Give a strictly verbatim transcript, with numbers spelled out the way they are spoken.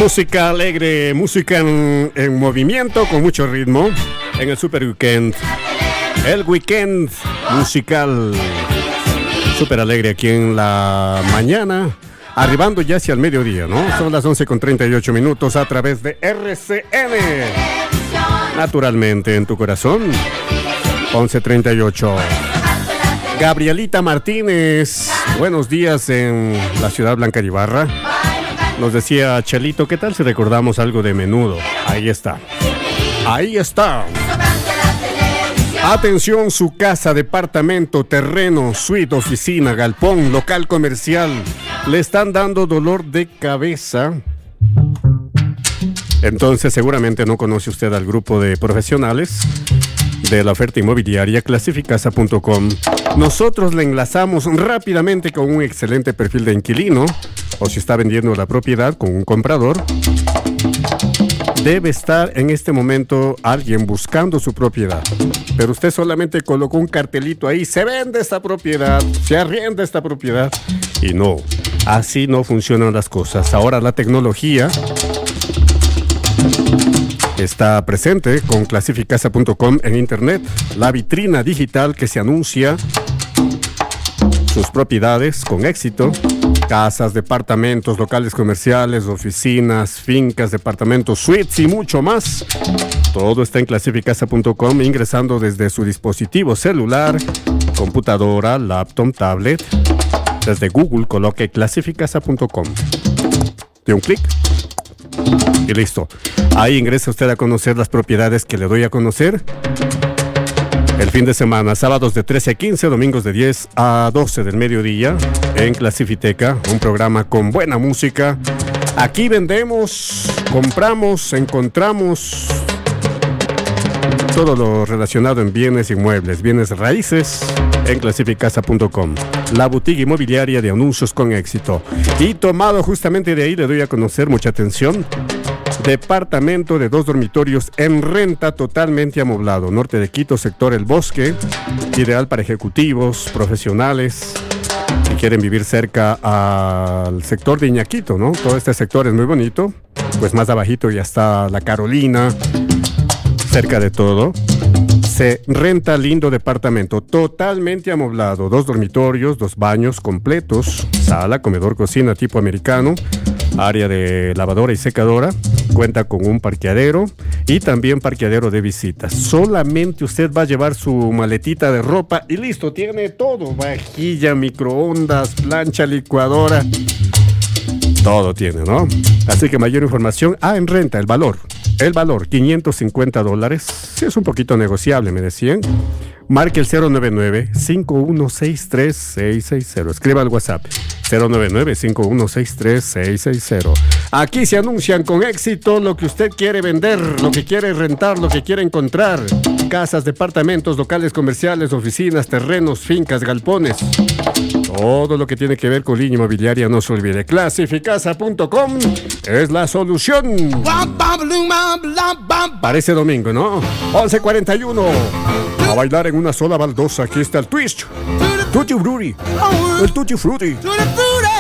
Música alegre, música en, en movimiento con mucho ritmo en el Super Weekend. El weekend musical súper alegre aquí en la mañana, arribando ya hacia el mediodía, ¿no? Son las once con treinta y ocho minutos a través de R C N. Naturalmente en tu corazón. once treinta y ocho. Gabrielita Martínez, buenos días en la ciudad Blanca de Ibarra. Nos decía Chelito, ¿qué tal si recordamos algo de Menudo? Ahí está. Ahí está. Atención, su casa, departamento, terreno, suite, oficina, galpón, local comercial. Le están dando dolor de cabeza. Entonces seguramente no conoce usted al grupo de profesionales de la oferta inmobiliaria clasificasa punto com. Nosotros le enlazamos rápidamente con un excelente perfil de inquilino, o si está vendiendo la propiedad con un comprador. Debe estar en este momento alguien buscando su propiedad, pero usted solamente colocó un cartelito ahí: se vende esta propiedad, se arrienda esta propiedad. Y no, así no funcionan las cosas. Ahora la tecnología está presente con clasificasa punto com en internet, la vitrina digital que se anuncia sus propiedades con éxito. Casas, departamentos, locales comerciales, oficinas, fincas, departamentos, suites y mucho más. Todo está en clasificasa punto com, ingresando desde su dispositivo celular, computadora, laptop, tablet. Desde Google coloque clasificasa punto com. De un clic y listo. Ahí ingresa usted a conocer las propiedades que le doy a conocer el fin de semana, sábados de trece a quince, domingos de diez a doce del mediodía en Clasifiteca, un programa con buena música. Aquí vendemos, compramos, encontramos todo lo relacionado en bienes inmuebles, bienes raíces en clasificasa punto com, la boutique inmobiliaria de anuncios con éxito. Y tomado justamente de ahí le doy a conocer, mucha atención, departamento de dos dormitorios en renta totalmente amoblado, norte de Quito, sector El Bosque, ideal para ejecutivos, profesionales que quieren vivir cerca al sector de Iñaquito, ¿no? Todo este sector es muy bonito, pues más abajito ya está la Carolina, cerca de todo. Se renta lindo departamento totalmente amoblado, dos dormitorios, dos baños completos, sala, comedor, cocina tipo americano, área de lavadora y secadora, cuenta con un parqueadero y también parqueadero de visitas. Solamente usted va a llevar su maletita de ropa y listo, tiene todo: vajilla, microondas, plancha, licuadora, todo tiene, ¿no? Así que mayor información, ah, en renta, el valor. El valor, quinientos cincuenta dólares. Sí, es un poquito negociable, me decían. Marque el cero nueve nueve, cinco uno seis tres, seis seis cero. Escriba al WhatsApp cero nueve nueve, cinco uno seis tres, seis seis cero. Aquí se anuncian con éxito lo que usted quiere vender, lo que quiere rentar, lo que quiere encontrar. Casas, departamentos, locales comerciales, oficinas, terrenos, fincas, galpones. Todo lo que tiene que ver con línea inmobiliaria, no se olvide. clasificasa punto com es la solución. Para ese domingo, ¿no? once cuarenta y uno. A bailar en una sola baldosa. Aquí está el twist. Tutti Frutti. El Tutti Frutti.